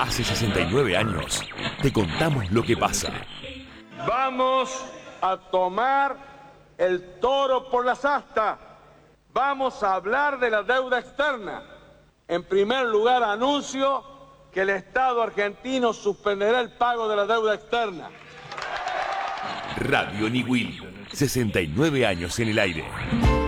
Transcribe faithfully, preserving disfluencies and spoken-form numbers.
Hace sesenta y nueve años, te contamos lo que pasa. Vamos a tomar el toro por las astas. Vamos a hablar de la deuda externa. En primer lugar, anuncio que el Estado argentino suspenderá el pago de la deuda externa. Radio Niwil, sesenta y nueve años en el aire.